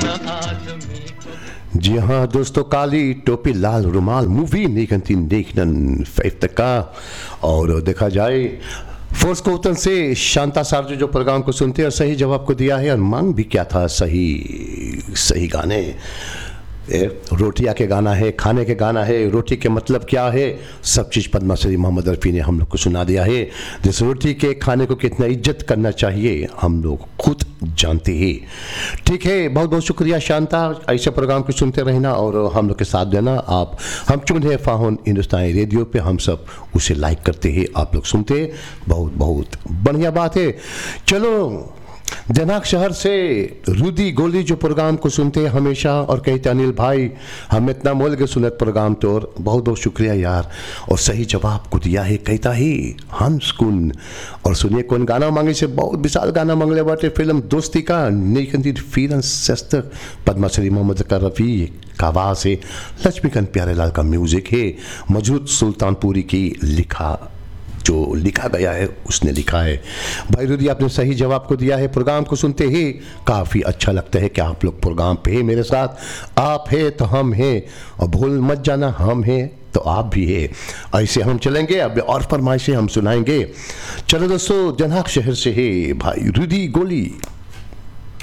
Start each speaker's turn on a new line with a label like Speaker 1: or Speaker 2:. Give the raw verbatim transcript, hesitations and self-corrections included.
Speaker 1: जी हाँ दोस्तों, काली टोपी लाल रुमाल मूवी निकलती नेकनन फैफ्त का। और देखा जाए फोर्स कोतन से शांता सार्जू जो प्रोग्राम को सुनते हैं और सही जवाब को दिया है। और मांग भी क्या था, सही सही गाने। ए, रोटियाँ के गाना है, खाने के गाना है, रोटी के मतलब क्या है, सब चीज़ पद्मा श्री मोहम्मद रफ़ी ने हम लोग को सुना दिया है। जिस रोटी के खाने को कितना इज्जत करना चाहिए हम लोग खुद जानते हैं। ठीक है, बहुत बहुत शुक्रिया शांता, ऐसे प्रोग्राम को सुनते रहना और हम लोग के साथ देना। आप हम चुन है फाहुन हिंदुस्तानी रेडियो पे, हम सब उसे लाइक करते हैं, आप लोग सुनते हैं, बहुत बहुत बढ़िया बात है। चलो जनाक शहर से रुदी गोली जो प्रोग्राम को सुनते हैं हमेशा और कहते अनिल भाई हम इतना मोल के सुनत प्रोग्राम तो, और बहुत बहुत शुक्रिया यार। और सही जवाब को दिया है कहता ही हंस कुन। और सुनिए कौन गाना मांगे से, बहुत विशाल गाना मांगले बाटे फिल्म दोस्ती का नेकंदी फिरन सस्त पद्मा श्री मोहम्मद का रफ़ी का आवाज़ है, लक्ष्मीकांत प्यारेलाल का म्यूजिक है, मजरूद सुल्तानपुरी की लिखा जो लिखा गया है उसने लिखा है। भाई रुदी आपने सही जवाब को दिया है। प्रोग्राम को सुनते ही काफ़ी अच्छा लगता है कि आप लोग प्रोग्राम पे हैं मेरे साथ, आप हैं तो हम हैं, और भूल मत जाना हम हैं तो आप भी है। ऐसे हम चलेंगे, अब और फरमाइशें हम सुनाएंगे। चलो दोस्तों, जनाक शहर से है भाई रुदी गोली।